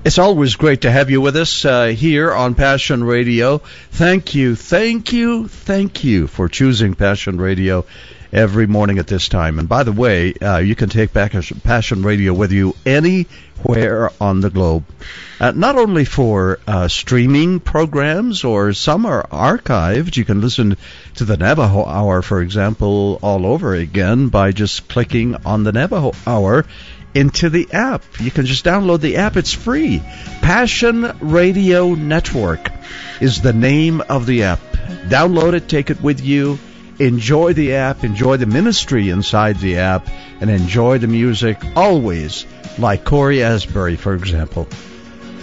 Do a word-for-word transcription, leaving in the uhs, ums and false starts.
It's always great to have you with us uh, here on Passion Radio. Thank you, thank you, thank you for choosing Passion Radio every morning at this time. And by the way, uh, you can take back Passion Radio with you anywhere on the globe. Uh, not only for uh, streaming programs, or some are archived. You can listen to the Navajo Hour, for example, all over again by just clicking on the Navajo Hour into the app. You can just download the app. It's free. Passion Radio Network is the name of the app. Download it, take it with you. Enjoy the app, enjoy the ministry inside the app, and enjoy the music always, like Corey Asbury, for example.